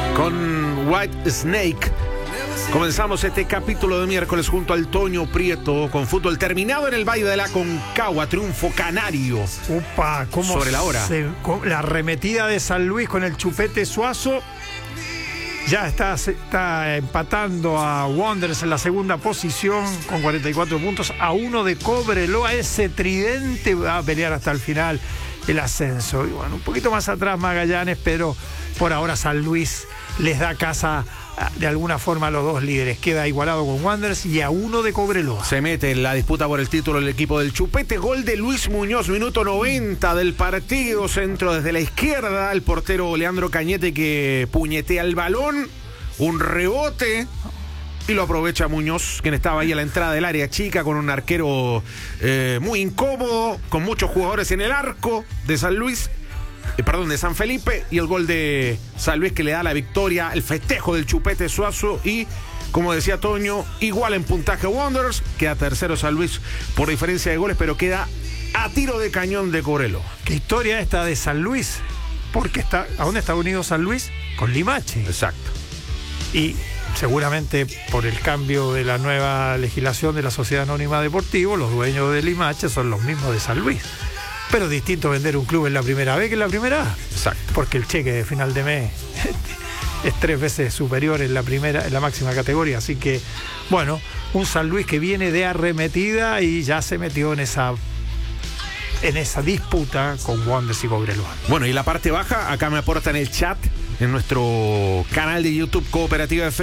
con White Snake. Comenzamos este capítulo de miércoles junto al Toño Prieto con fútbol terminado en el Valle de la Concagua, triunfo canario. Upa, ¿cómo sobre la hora? La arremetida de San Luis con el Chupete Suazo. Ya está empatando a Wanderers en la segunda posición con 44 puntos, a 1 de Cobreloa. Ese tridente va a pelear hasta el final el ascenso. Y bueno, un poquito más atrás Magallanes, pero por ahora San Luis les da casa de alguna forma a los dos líderes. Queda igualado con Wanderers y a 1 de Cobreloa. Se mete en la disputa por el título el equipo del Chupete. Gol de Luis Muñoz, minuto 90 del partido. Centro desde la izquierda. El portero Leandro Cañete que puñetea el balón. Un rebote. Y lo aprovecha Muñoz, quien estaba ahí a la entrada del área chica con un arquero muy incómodo, con muchos jugadores en el arco de San Luis. De San Felipe, y el gol de San Luis que le da la victoria, el festejo del Chupete Suazo. Y como decía Toño, igual en puntaje Wanderers, queda tercero San Luis por diferencia de goles, pero queda a tiro de cañón de Cobreloa. Qué historia esta de San Luis, porque ¿a dónde está unido San Luis? Con Limache. Exacto. Y seguramente por el cambio de la nueva legislación de la Sociedad Anónima Deportivo, los dueños de Limache son los mismos de San Luis. Pero distinto vender un club en la primera B que en la primera A. Exacto. Porque el cheque de final de mes es 3 veces superior en la máxima categoría. Así que, bueno, un San Luis que viene de arremetida y ya se metió en esa disputa con Wanderers y Cobreloa. Bueno, y la parte baja, acá me aporta en el chat, en nuestro canal de YouTube Cooperativa FM.